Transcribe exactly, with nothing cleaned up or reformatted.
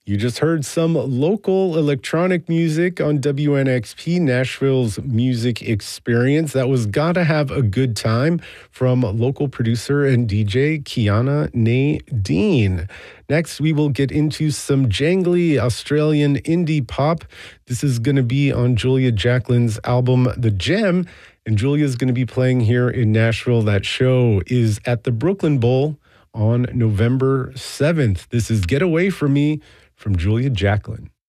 You just heard some local electronic music on W N X P, Nashville's music experience. That was Gotta Have a Good Time from local producer and D J Kiana Nadine. Next, we will get into some jangly Australian indie pop. This is going to be on Julia Jacquelin's album, The Gem. And Julia's going to be playing here in Nashville. That show is at the Brooklyn Bowl on November seventh. This is Get Away From Me from Julia Jacqueline.